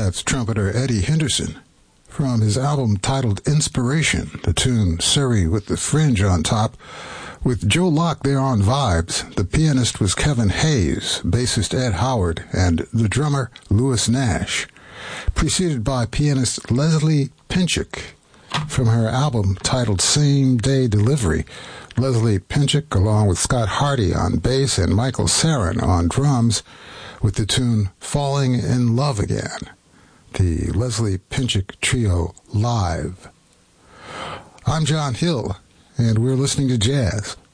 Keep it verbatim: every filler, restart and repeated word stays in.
That's trumpeter Eddie Henderson. From his album titled Inspiration, the tune Surrey with the Fringe on top. With Joe Locke there on vibes, the pianist was Kevin Hayes, bassist Ed Howard, and the drummer Louis Nash. Preceded by pianist Leslie Pinchik from her album titled Same Day Delivery. Leslie Pinchik, along with Scott Hardy on bass and Michael Sarin on drums, with the tune Falling in Love Again. The Leslie Pinchik Trio live. I'm John Hill, and we're listening to jazz.